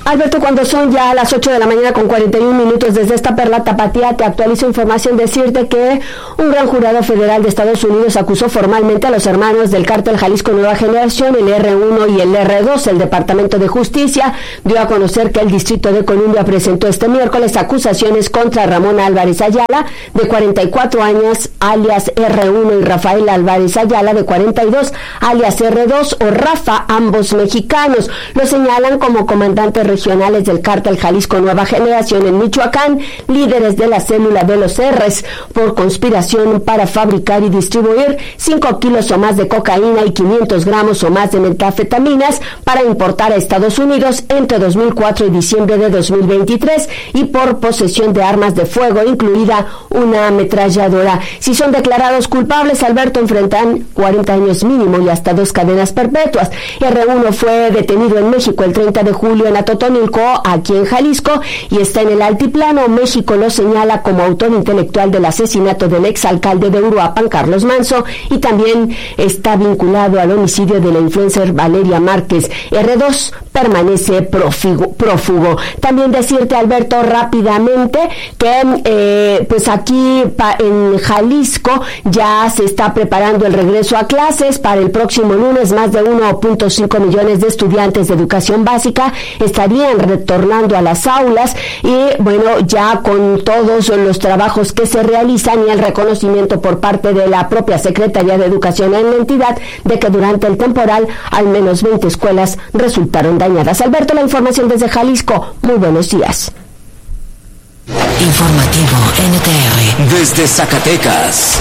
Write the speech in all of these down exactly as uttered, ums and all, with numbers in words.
Alberto, cuando son ya las ocho de la mañana con cuarenta y un minutos desde esta perla tapatía, te actualizo información, decirte que un gran jurado federal de Estados Unidos acusó formalmente a los hermanos del cártel Jalisco Nueva Generación, el erre uno y el erre dos. El Departamento de Justicia dio a conocer que el Distrito de Columbia presentó este miércoles acusaciones contra Ramón Álvarez Ayala, de cuarenta y cuatro años, alias erre uno, y Rafael Álvarez Ayala, de cuarenta y dos, alias erre dos, o Rafa, ambos mexicanos. Lo señalan como comandantes regionales del cártel Jalisco Nueva Generación en Michoacán, líderes de la célula de los R's, por conspiración para fabricar y distribuir cinco kilos o más de cocaína y quinientos gramos o más de metanfetaminas para importar a Estados Unidos entre dos mil cuatro y diciembre de dos mil veintitrés, y por posesión de armas de fuego, incluida una ametralladora. Si son declarados culpables, Alberto, enfrentan cuarenta años mínimo y hasta dos cadenas perpetuas. erre uno fue detenido en México el treinta de julio en Atotonilco, aquí en Jalisco, y está en el altiplano. México lo señala como autor intelectual del asesinato del exalcalde de Uruapan, Carlos Manzo, y también está vinculado al homicidio de la influencer Valeria Márquez. erre dos permanece prófugo. prófugo. También decirte, Alberto, rápidamente que eh, pues aquí pa, en Jalisco ya se está preparando el regreso a clases para el próximo lunes. Más de uno punto cinco millones de estudiantes de educación básica estarían retornando a las aulas, y bueno, ya con todos los trabajos que se realizan y el reconocimiento por parte de la propia Secretaría de Educación en la entidad de que durante el temporal al menos veinte escuelas resultaron dañadas. Alberto, la información desde Jalisco. Muy buenos días. Informativo ene te erre desde Zacatecas.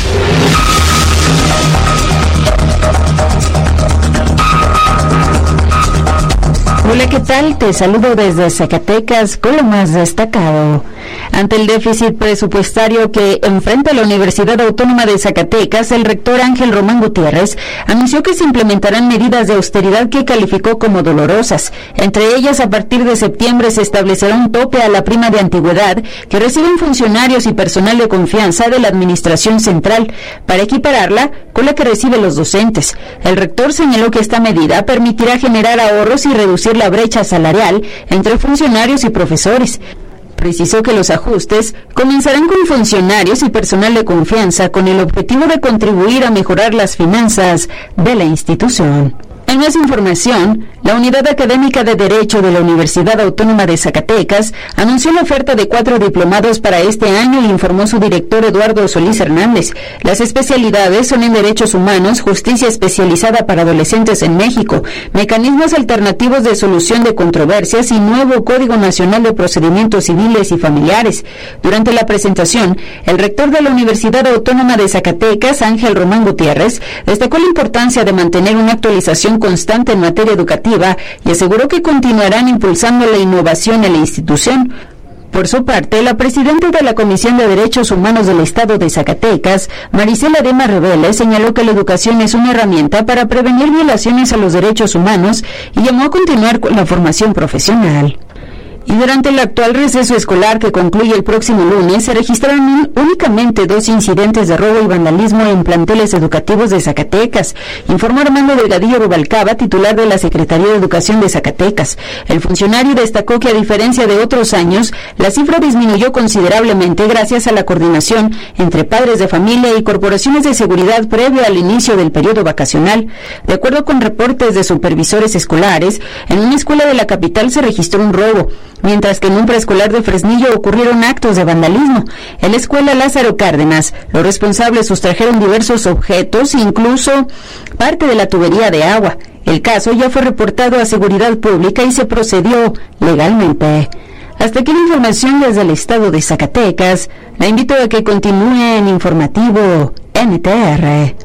Hola, ¿qué tal? Te saludo desde Zacatecas con lo más destacado. Ante el déficit presupuestario que enfrenta la Universidad Autónoma de Zacatecas, el rector Ángel Román Gutiérrez anunció que se implementarán medidas de austeridad que calificó como dolorosas. Entre ellas, a partir de septiembre se establecerá un tope a la prima de antigüedad que reciben funcionarios y personal de confianza de la Administración Central, para equipararla con la que reciben los docentes. El rector señaló que esta medida permitirá generar ahorros y reducir la brecha salarial entre funcionarios y profesores. Precisó que los ajustes comenzarán con funcionarios y personal de confianza con el objetivo de contribuir a mejorar las finanzas de la institución. En más información, la Unidad Académica de Derecho de la Universidad Autónoma de Zacatecas anunció la oferta de cuatro diplomados para este año y informó su director Eduardo Solís Hernández. Las especialidades son en Derechos Humanos, Justicia Especializada para Adolescentes en México, Mecanismos Alternativos de Solución de Controversias y Nuevo Código Nacional de Procedimientos Civiles y Familiares. Durante la presentación, el rector de la Universidad Autónoma de Zacatecas, Ángel Román Gutiérrez, destacó la importancia de mantener una actualización constante en materia educativa y aseguró que continuarán impulsando la innovación en la institución. Por su parte, la presidenta de la Comisión de Derechos Humanos del Estado de Zacatecas, Marisela Dema Rebele, señaló que la educación es una herramienta para prevenir violaciones a los derechos humanos y llamó a continuar con la formación profesional. Y durante el actual receso escolar que concluye el próximo lunes, se registraron únicamente dos incidentes de robo y vandalismo en planteles educativos de Zacatecas, informó Armando Delgadillo Rubalcaba, titular de la Secretaría de Educación de Zacatecas. El funcionario destacó que, a diferencia de otros años, la cifra disminuyó considerablemente gracias a la coordinación entre padres de familia y corporaciones de seguridad previo al inicio del periodo vacacional. De acuerdo con reportes de supervisores escolares, en una escuela de la capital se registró un robo, mientras que en un preescolar de Fresnillo ocurrieron actos de vandalismo. En la escuela Lázaro Cárdenas, los responsables sustrajeron diversos objetos, incluso parte de la tubería de agua. El caso ya fue reportado a Seguridad Pública y se procedió legalmente. Hasta aquí la información desde el estado de Zacatecas. La invito a que continúe en Informativo ene te erre.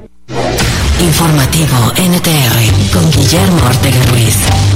Informativo ene te erre con Guillermo Ortega Ruiz.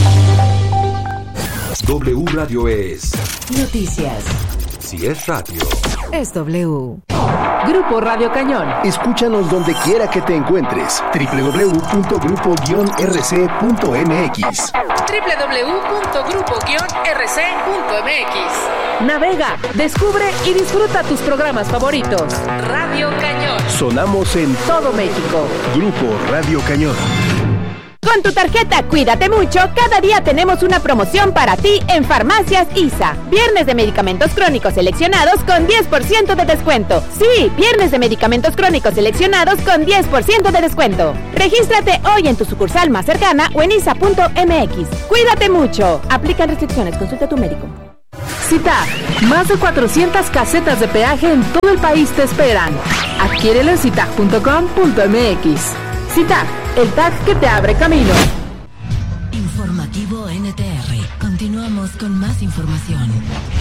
W Radio es noticias. Si es radio, es W. Grupo Radio Cañón. Escúchanos donde quiera que te encuentres. doble u doble u doble u punto grupo guion erre ce punto eme equis. doble u doble u doble u punto grupo guion erre ce punto eme equis. Navega, descubre y disfruta tus programas favoritos. Radio Cañón. Sonamos en todo México. Grupo Radio Cañón. Con tu tarjeta Cuídate Mucho, cada día tenemos una promoción para ti en Farmacias I S A. Viernes de medicamentos crónicos seleccionados con diez por ciento de descuento. Sí, viernes de medicamentos crónicos seleccionados con diez por ciento de descuento. Regístrate hoy en tu sucursal más cercana o en I S A punto M X. Cuídate mucho. Aplican restricciones. Consulta a tu médico. CITAG, más de cuatrocientas casetas de peaje en todo el país te esperan. Adquiérelo en citag punto com punto m x. CITAG, el tag que te abre camino. Informativo N T R. Continuamos con más información.